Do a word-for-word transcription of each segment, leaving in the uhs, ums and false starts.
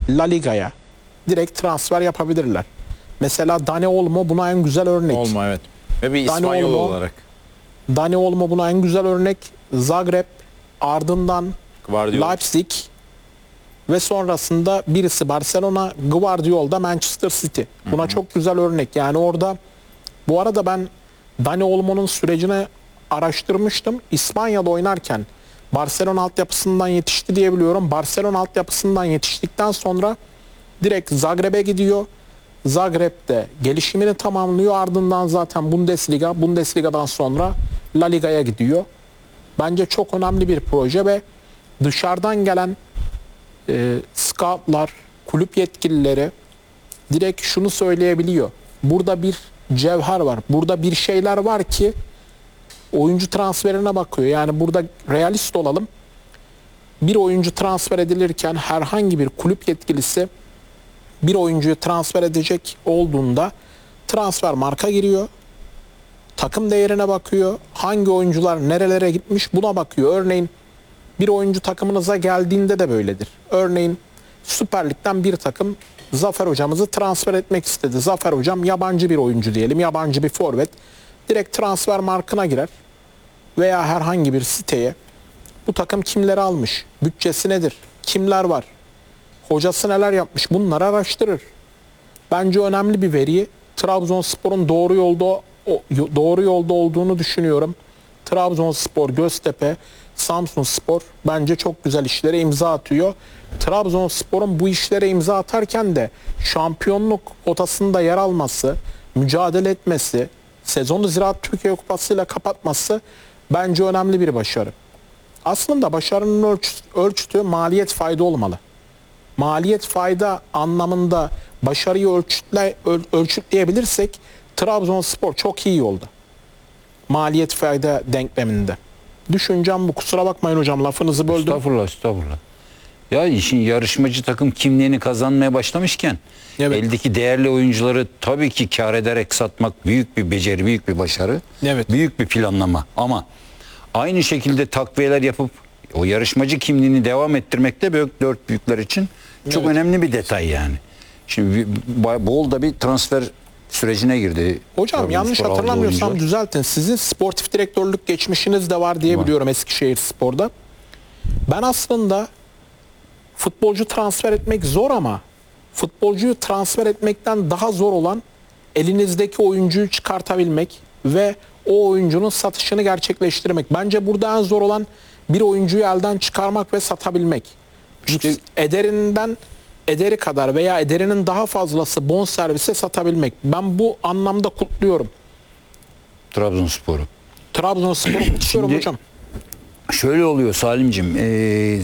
La Liga'ya direkt transfer yapabilirler. Mesela Dani Olmo buna en güzel örnek. Olma evet. Ve bir Dani İspanyol Olmo- olarak. Dani Olmo buna en güzel örnek. Zagreb, ardından Guardiola. Leipzig ve sonrasında birisi Barcelona, Guardiola da Manchester City. Buna çok güzel örnek. Yani orada bu arada ben Dani Olmo'nun sürecini araştırmıştım. İspanya'da oynarken Barcelona altyapısından yetişti diye biliyorum. Barcelona altyapısından yetiştikten sonra direkt Zagreb'e gidiyor. Zagreb'de gelişimini tamamlıyor. Ardından zaten Bundesliga, Bundesliga'dan sonra La Liga'ya gidiyor. Bence çok önemli bir proje ve dışarıdan gelen e, scoutlar, kulüp yetkilileri direkt şunu söyleyebiliyor. Burada bir cevher var. Burada bir şeyler var ki oyuncu transferine bakıyor. Yani burada realist olalım. Bir oyuncu transfer edilirken herhangi bir kulüp yetkilisi bir oyuncuyu transfer edecek olduğunda transfer marka giriyor. Takım değerine bakıyor. Hangi oyuncular nerelere gitmiş buna bakıyor. Örneğin bir oyuncu takımınıza geldiğinde de böyledir. Örneğin Süper Lig'den bir takım Zafer hocamızı transfer etmek istedi. Zafer hocam yabancı bir oyuncu diyelim. Yabancı bir forvet. Direkt transfer markına girer. Veya herhangi bir siteye bu takım kimleri almış? Bütçesi nedir? Kimler var? Hocası neler yapmış? Bunları araştırır. Bence önemli bir veri. Trabzonspor'un doğru yolda o- doğru yolda olduğunu düşünüyorum. Trabzonspor, Göztepe, Samsunspor bence çok güzel işlere imza atıyor. Trabzonspor'un bu işlere imza atarken de şampiyonluk potasında yer alması, mücadele etmesi, sezonu Ziraat Türkiye Kupası ile kapatması bence önemli bir başarı. Aslında başarının ölç- ölçütü maliyet fayda olmalı. Maliyet fayda anlamında başarıyı ölçütle, öl- ölçütleyebilirsek Trabzonspor çok iyi yolda. Maliyet fayda denkleminde. Düşüncem bu. Kusura bakmayın hocam lafınızı böldüm. Estağfurullah, estağfurullah. Ya işin yarışmacı takım kimliğini kazanmaya başlamışken Evet. eldeki değerli oyuncuları tabii ki kar ederek satmak büyük bir beceri, büyük bir başarı. Evet. Büyük bir planlama ama aynı şekilde takviyeler yapıp o yarışmacı kimliğini devam ettirmek de büyük, dört büyükler için çok Evet. önemli bir detay yani. Şimdi bir- bol da bir transfer sürecine girdi. Hocam Trabzonspor yanlış aldığı hatırlamıyorsam oyuncular. düzeltin. Sizin sportif direktörlük geçmişiniz de var diye Var. biliyorum Eskişehir Spor'da. Ben aslında futbolcu transfer etmek zor ama futbolcuyu transfer etmekten daha zor olan elinizdeki oyuncuyu çıkartabilmek ve o oyuncunun satışını gerçekleştirmek. Bence burada en zor olan bir oyuncuyu elden çıkarmak ve satabilmek. İşte- Ederinden ederi kadar veya ederinin daha fazlası bonservise satabilmek. Ben bu anlamda kutluyorum. Trabzonspor'u. Trabzonspor'u kutluyorum Şimdi- hocam. Şöyle oluyor Salim'cim. eee,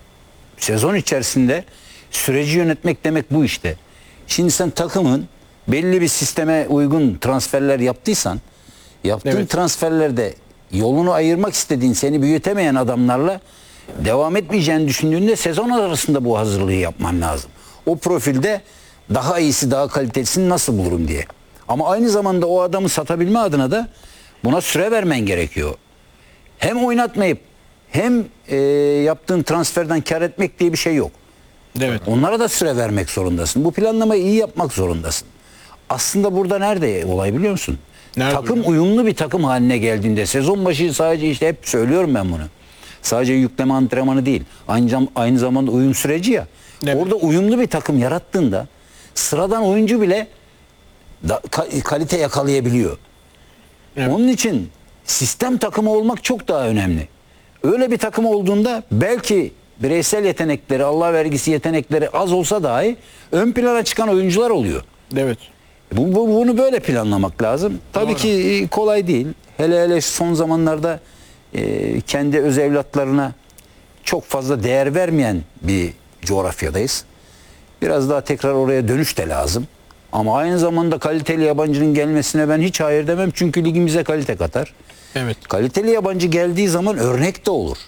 sezon içerisinde süreci yönetmek demek bu işte. Şimdi sen takımın belli bir sisteme uygun transferler yaptıysan, yaptığın Evet. transferlerde yolunu ayırmak istediğin, seni büyütemeyen adamlarla devam etmeyeceğini düşündüğünde sezon arasında bu hazırlığı yapman lazım. O profilde daha iyisi, daha kalitelisini nasıl bulurum diye. Ama aynı zamanda o adamı satabilme adına da buna süre vermen gerekiyor. Hem oynatmayıp hem e, yaptığın transferden kar etmek diye bir şey yok. Evet. Onlara da süre vermek zorundasın. Bu planlamayı iyi yapmak zorundasın. Aslında burada nerede olay biliyor musun? Nerede takım hocam? uyumlu bir takım haline geldiğinde sezon başı sadece işte hep söylüyorum ben bunu. Sadece yükleme antrenmanı değil. Aynı, zam- aynı zamanda uyum süreci ya. Evet. Orada uyumlu bir takım yarattığında sıradan oyuncu bile da, ka- kalite yakalayabiliyor. Evet. Onun için sistem takımı olmak çok daha önemli. Öyle bir takım olduğunda belki bireysel yetenekleri, Allah vergisi yetenekleri az olsa dahi ön plana çıkan oyuncular oluyor. Evet. Bu, bu- bunu böyle planlamak lazım. Tabii Doğru. ki e, kolay değil. Hele hele son zamanlarda e, kendi öz evlatlarına çok fazla değer vermeyen bir coğrafyadayız. Biraz daha tekrar oraya dönüş de lazım. Ama aynı zamanda kaliteli yabancının gelmesine ben hiç hayır demem. Çünkü ligimize kalite katar. Evet. Kaliteli yabancı geldiği zaman örnek de olur.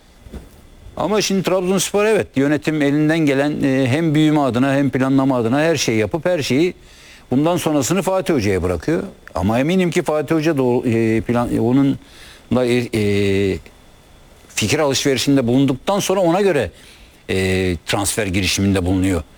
Ama şimdi Trabzonspor evet yönetim elinden gelen e, hem büyüme adına hem planlama adına her şeyi yapıp her şeyi bundan sonrasını Fatih Hoca'ya bırakıyor. Ama eminim ki Fatih Hoca da o, e, plan, e, onunla e, e, fikir alışverişinde bulunduktan sonra ona göre e, transfer girişiminde bulunuyor.